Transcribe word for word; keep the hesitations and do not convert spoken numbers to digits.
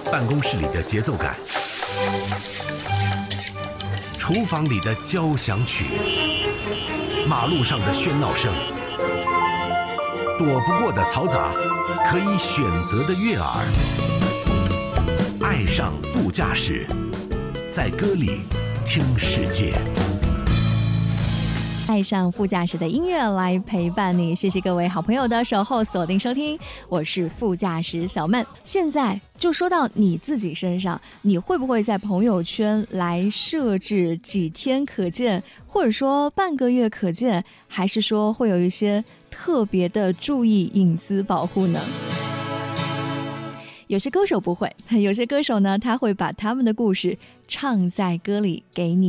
办公室里的节奏感，厨房里的交响曲，马路上的喧闹声，躲不过的嘈杂，可以选择的悦耳。爱上副驾驶，在歌里听世界。 爱上副驾驶的音乐来陪伴你，谢谢各位好朋友的守候锁定收听，我是副驾驶小曼。现在就说到你自己身上，你会不会在朋友圈来设置几天可见，或者说半个月可见，还是说会有一些特别的注意隐私保护呢？有些歌手不会，有些歌手呢，他会把他们的故事唱在歌里给你